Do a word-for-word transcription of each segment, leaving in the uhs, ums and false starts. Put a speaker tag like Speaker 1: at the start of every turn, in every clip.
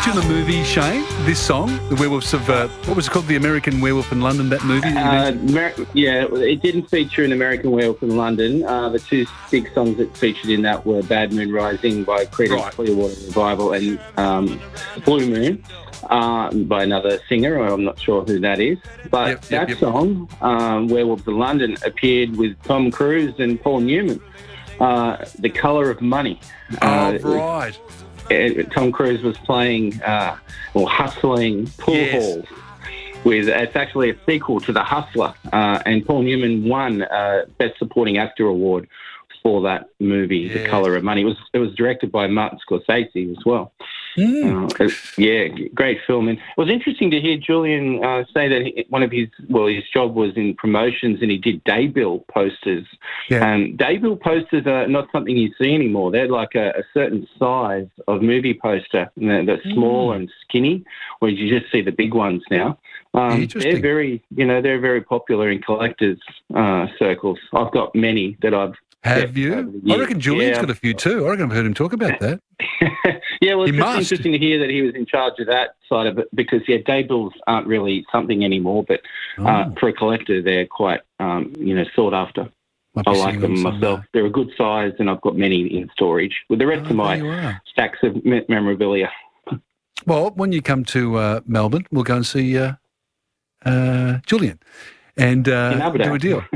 Speaker 1: feature in the movie, Shane, this song, The Werewolves of, uh, what was it called, The American Werewolf in London, that movie? That
Speaker 2: uh, Mer- yeah, it didn't feature an American Werewolf in London. Uh, the two big songs that featured in that were Bad Moon Rising by Creedence
Speaker 1: Right.
Speaker 2: Clearwater Revival and um, Blue Moon uh, by another singer. I'm not sure who that is. But
Speaker 1: Yep, yep,
Speaker 2: that
Speaker 1: yep.
Speaker 2: song, um, Werewolves in London, appeared with Tom Cruise and Paul Newman. Uh, The Colour of Money.
Speaker 1: Oh,
Speaker 2: Uh,
Speaker 1: right.
Speaker 2: it- Tom Cruise was playing uh, or hustling pool
Speaker 1: Yes.
Speaker 2: halls. With it's actually a sequel to The Hustler, uh, and Paul Newman won uh, Best Supporting Actor award for that movie, The
Speaker 1: Yes.
Speaker 2: Colour of Money. It was it was directed by Martin Scorsese as well.
Speaker 1: Mm.
Speaker 2: Uh, it- yeah, great film. And it was interesting to hear Julian uh, say that he, one of his well, his job was in promotions, and he did daybill posters.
Speaker 1: Yeah.
Speaker 2: Um, daybill posters are not something you see anymore. They're like a, a certain size of movie poster. And They're, they're small
Speaker 1: Mm.
Speaker 2: and skinny, whereas you just see the big ones now. Um,
Speaker 1: Interesting.
Speaker 2: they're very, you know, they're very popular in collectors' uh, circles. I've got many that I've.
Speaker 1: Have
Speaker 2: kept
Speaker 1: you?
Speaker 2: over the
Speaker 1: I
Speaker 2: years.
Speaker 1: reckon Julian's
Speaker 2: Yeah.
Speaker 1: got a few too. I reckon I've heard him talk about that.
Speaker 2: Yeah, well,
Speaker 1: He
Speaker 2: it's just
Speaker 1: must.
Speaker 2: interesting to hear that he was in charge of that side of it because, yeah, daybills aren't really something anymore, but uh,
Speaker 1: Oh.
Speaker 2: for a collector, they're quite, um, you know, sought after.
Speaker 1: Might be
Speaker 2: I like
Speaker 1: sitting
Speaker 2: them
Speaker 1: on some,
Speaker 2: myself.
Speaker 1: uh,
Speaker 2: They're a good size, and I've got many in storage with the rest
Speaker 1: oh,
Speaker 2: of my
Speaker 1: there you are.
Speaker 2: stacks of me- memorabilia.
Speaker 1: Well, when you come to uh, Melbourne, we'll go and see uh, uh, Julian and uh,
Speaker 2: In Aberdeen.
Speaker 1: do a deal.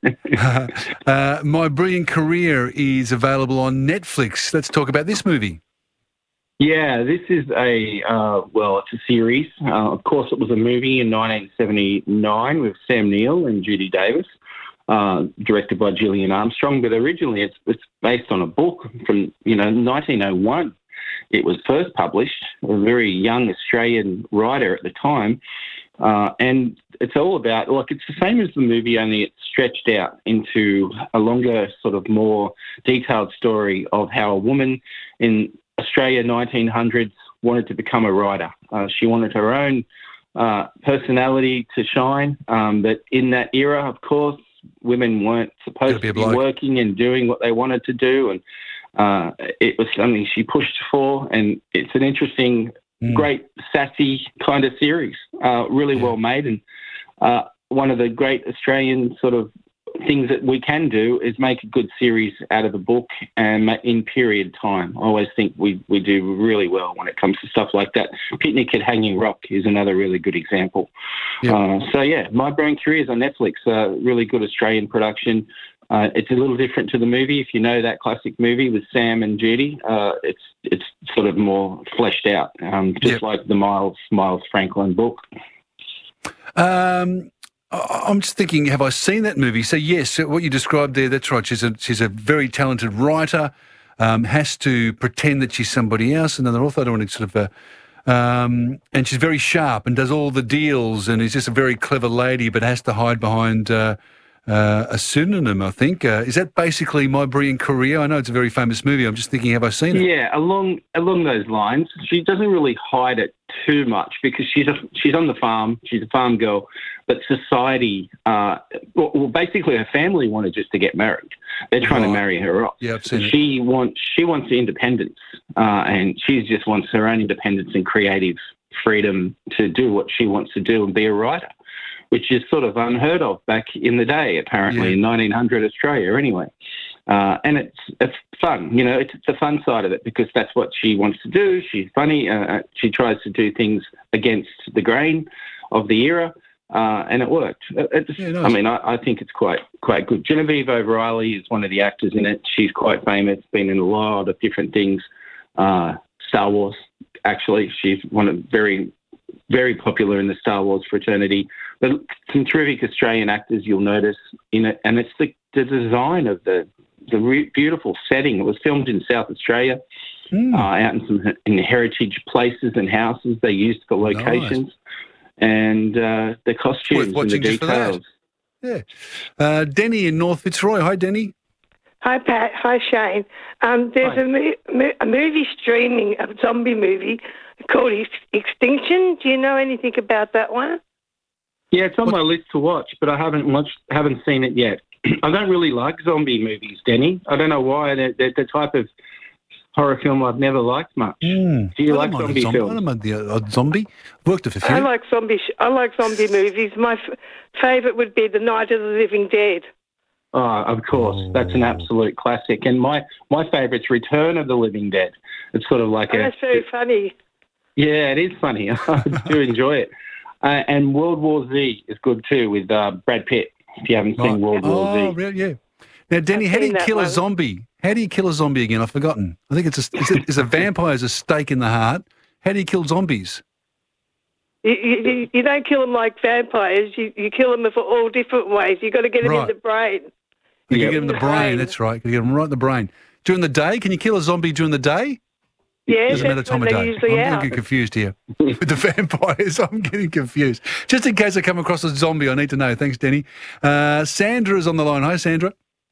Speaker 1: uh, My Brilliant Career is available on Netflix. Let's talk about this movie.
Speaker 2: Yeah, this is a, uh, well, it's a series. Uh, of course, it was a movie in nineteen seventy-nine with Sam Neill and Judy Davis, uh, directed by Gillian Armstrong. But originally it's, it's based on a book from, you know, nineteen oh one. It was first published, a very young Australian writer at the time. Uh, and it's all about, like, it's the same as the movie, only it's stretched out into a longer, sort of more detailed story of how a woman in Australia nineteen hundreds wanted to become a writer. Uh, she wanted her own uh, personality to shine, um, but in that era, of course, women weren't
Speaker 1: Gotta
Speaker 2: supposed
Speaker 1: be a
Speaker 2: to be
Speaker 1: bloke.
Speaker 2: working and doing what they wanted to do, and uh, it was something she pushed for, and it's an interesting,
Speaker 1: Mm.
Speaker 2: great, sassy kind of series, uh, really
Speaker 1: Yeah.
Speaker 2: well made, and uh, one of the great Australian sort of things that we can do is make a good series out of a book and ma- in period time. I always think we, we do really well when it comes to stuff like that. Picnic at Hanging Rock is another really good example.
Speaker 1: Yeah.
Speaker 2: Uh, so, yeah, My Brain Career is on Netflix, uh, really good Australian production. Uh, it's a little different to the movie. If you know that classic movie with Sam and Judy, uh, it's it's sort of more fleshed out, um, just
Speaker 1: Yep.
Speaker 2: like the Miles Miles Franklin book.
Speaker 1: Um, I- I'm just thinking, have I seen that movie? So, yes, what you described there, that's right. She's a, she's a very talented writer, um, has to pretend that she's somebody else, another author. I don't want to sort of... Uh, um, and she's very sharp and does all the deals and is just a very clever lady, but has to hide behind uh, uh, a pseudonym, I think. Uh, is that basically My Brilliant Career? I know it's a very famous movie. I'm just thinking, have I seen it?
Speaker 2: Yeah, along along those lines, she doesn't really hide it too much because she's a, she's on the farm. She's a farm girl, but society, uh, well, well, basically her family wanted just to get married. They're trying
Speaker 1: Right.
Speaker 2: to marry her off.
Speaker 1: Yeah, I've seen it.
Speaker 2: She wants she wants independence, uh, and she just wants her own independence and creative freedom to do what she wants to do and be a writer, which is sort of unheard of back in the day, apparently,
Speaker 1: Yeah.
Speaker 2: in nineteen hundred Australia anyway. Uh, and it's it's fun, you know, it's the fun side of it because that's what she wants to do. She's funny. Uh, she tries to do things against the grain of the era, uh, and it worked. It- It's,
Speaker 1: Yeah, nice.
Speaker 2: I mean, I, I think it's quite quite good. Genevieve O'Reilly is one of the actors in it. She's quite famous, been in a lot of different things. Uh, Star Wars, actually, she's one of very very popular in the Star Wars fraternity. But some terrific Australian actors you'll notice in it, and it's the, the design of the the re- beautiful setting. It was filmed in South Australia,
Speaker 1: Hmm.
Speaker 2: uh, out in some in heritage places and houses they used for
Speaker 1: Nice.
Speaker 2: locations, and uh, the costumes and the
Speaker 1: watching just for that.
Speaker 2: details.
Speaker 1: Yeah. Uh, Denny in North Fitzroy. Hi, Denny.
Speaker 3: Hi, Pat. Hi, Shane. Um, there's
Speaker 2: Hi.
Speaker 3: a, mo- mo- a movie streaming, a zombie movie called Ex- Extinction. Do you know anything about that one?
Speaker 2: Yeah, it's on
Speaker 1: What-
Speaker 2: my list to watch, but I haven't watched, haven't seen it yet. I don't really like zombie movies, Denny. I don't know why. They're, they're the type of horror film I've never liked much.
Speaker 1: Mm.
Speaker 2: Do you
Speaker 1: I
Speaker 2: like
Speaker 1: don't mind a
Speaker 2: zombie
Speaker 1: zombie. I
Speaker 2: films?
Speaker 1: don't mind the uh, odd zombie. Worked with a few.
Speaker 3: I like zombie. Sh- I like zombie movies. My f- favourite would be The Night of the Living Dead.
Speaker 2: Oh, of course.
Speaker 1: Oh.
Speaker 2: That's an absolute classic. And my, my favourite's Return of the Living Dead. It's sort of like
Speaker 3: Oh,
Speaker 2: a...
Speaker 3: that's very funny.
Speaker 2: Yeah, it is funny. I do enjoy it. Uh, and World War Z is good too with uh, Brad Pitt, if you haven't seen
Speaker 1: Right.
Speaker 2: World War
Speaker 1: Oh,
Speaker 2: Z.
Speaker 1: really? Yeah. Now, Denny,
Speaker 3: I've
Speaker 1: how do
Speaker 3: seen
Speaker 1: you
Speaker 3: that
Speaker 1: kill a
Speaker 3: one.
Speaker 1: zombie? How do you kill a zombie again? I've forgotten. I think it's a, it's a, it's a vampire's a stake in the heart. How do you kill zombies?
Speaker 3: You, you, you don't kill them like vampires. You, you kill them for all different ways. You've got to get them
Speaker 1: Right.
Speaker 3: in the brain.
Speaker 1: You
Speaker 2: Yeah.
Speaker 1: can get them in the
Speaker 3: In the
Speaker 1: brain.
Speaker 3: brain.
Speaker 1: That's right. You can get them right in the brain. During the day, can you kill a zombie during the day?
Speaker 3: Yeah,
Speaker 1: Doesn't matter
Speaker 3: that's
Speaker 1: time
Speaker 3: when
Speaker 1: of
Speaker 3: they're
Speaker 1: day.
Speaker 3: usually
Speaker 1: I'm
Speaker 3: out.
Speaker 1: getting confused here with the vampires. I'm getting confused. Just in case I come across a zombie, I need to know. Thanks, Denny. Uh, Sandra is on the line. Hi, Sandra.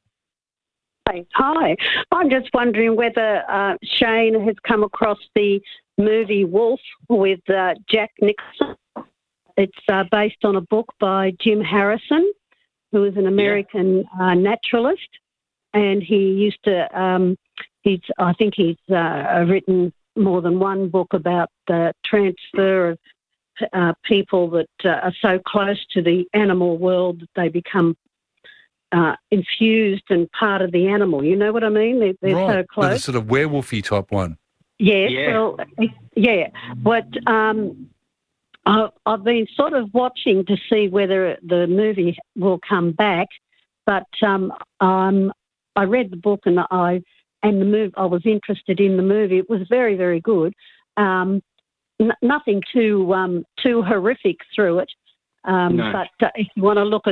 Speaker 4: Hi. I'm just wondering whether uh, Shane has come across the movie Wolf with uh, Jack Nicholson. It's uh, based on a book by Jim Harrison, who is an American uh, naturalist, and he used to. Um, he's, I think, he's uh, written more than one book about the transfer of uh, people that uh, are so close to the animal world that they become Uh, infused and part of the animal. You know what I mean? They're, they're
Speaker 1: right.
Speaker 4: so
Speaker 1: With a
Speaker 4: close.
Speaker 1: sort of werewolfy type one.
Speaker 4: Yes,
Speaker 2: Yeah.
Speaker 4: well, yeah. But um, I, I've been sort of watching to see whether the movie will come back. But um, um, I read the book and I and the move. I was interested in the movie. It was very, very good. Um, n- nothing too um, too horrific through it. Um,
Speaker 2: No.
Speaker 4: But uh, if you want to look at